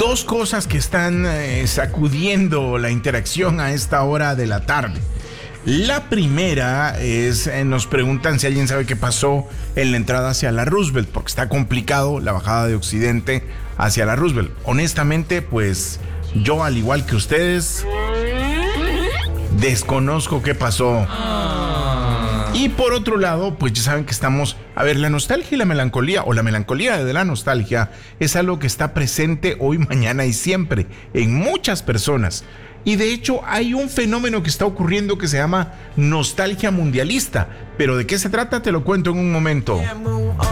Dos cosas que están sacudiendo la interacción a esta hora de la tarde. La primera es, nos preguntan si alguien sabe qué pasó en la entrada hacia la Roosevelt, porque está complicado la bajada de Occidente hacia la Roosevelt. Honestamente, pues yo, al igual que ustedes, desconozco qué pasó. Y por otro lado, pues ya saben que estamos... A ver, la nostalgia y la melancolía, o la melancolía de la nostalgia, es algo que está presente hoy, mañana y siempre, en muchas personas. Y de hecho hay un fenómeno que está ocurriendo que se llama nostalgia mundialista. Pero ¿de qué se trata? Te lo cuento en un momento.